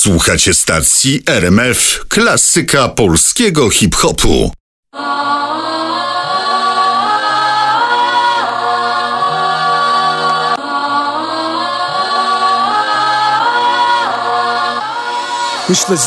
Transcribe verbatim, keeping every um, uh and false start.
Słuchacie stacji R M F, klasyka polskiego hip-hopu. Myślę,